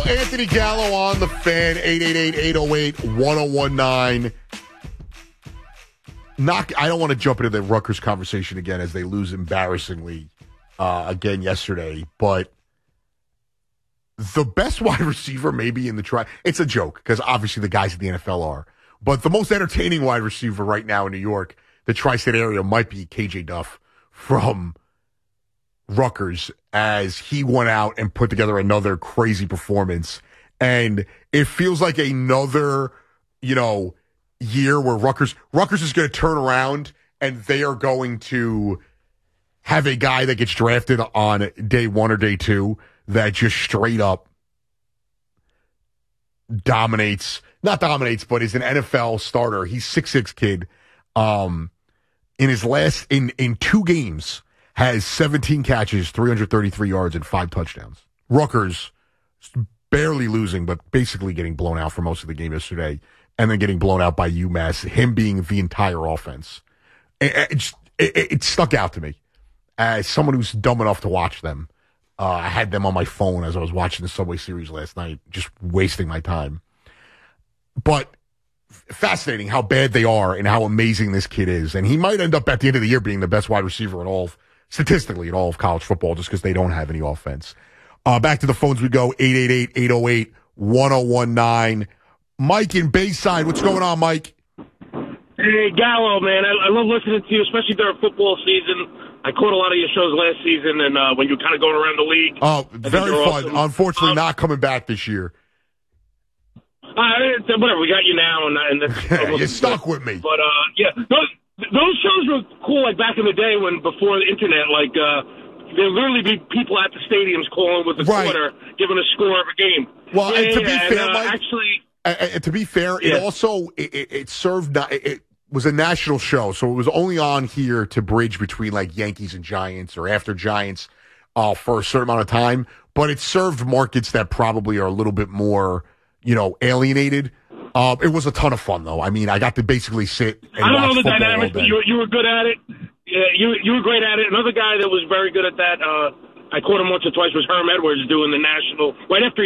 Anthony Gallo on the Fan, 888-808-1019. I don't want to jump into the Rutgers conversation again as they lose embarrassingly again yesterday, but the best wide receiver maybe in the it's a joke because obviously the guys in the NFL are, but the most entertaining wide receiver right now in New York, the tri-state area, might be KJ Duff from Rutgers, as he went out and put together another crazy performance. And it feels like another, year where Rutgers is going to turn around and they are going to have a guy that gets drafted on day 1 or day 2 that just straight up not dominates, but is an NFL starter. He's 6'6" kid. In his in 2 games, has 17 catches, 333 yards, and 5 touchdowns. Rutgers barely losing, but basically getting blown out for most of the game yesterday, and then getting blown out by UMass, him being the entire offense. It stuck out to me as someone who's dumb enough to watch them. I had them on my phone as I was watching the Subway Series last night, just wasting my time. But fascinating how bad they are and how amazing this kid is. And he might end up at the end of the year being the best wide receiver statistically in all of college football, just because they don't have any offense. Back to the phones we go, 888-808-1019. Mike in Bayside, what's going on, Mike? Hey, Gallo, man, I love listening to you, especially during football season. I caught a lot of your shows last season, and when you were kind of going around the league. Oh, very fun. Awesome. Unfortunately, not coming back this year. Whatever, we got you now, and that's you're stuck with me. But yeah, those shows were cool. Like back in the day, before the internet, there'd literally be people at the stadiums calling with the quarter, giving a score of a game. Well, and to be fair, Mike, to be fair, yeah. It also it served. It was a national show, so it was only on here to bridge between like Yankees and Giants or after Giants for a certain amount of time. But it served markets that probably are a little bit more, alienated. It was a ton of fun, though. I mean, I got to basically sit and I don't watch know the dynamics, but all day. you were good at it. Yeah, you were great at it. Another guy that was very good at that, I caught him once or twice, was Herm Edwards doing the national, right after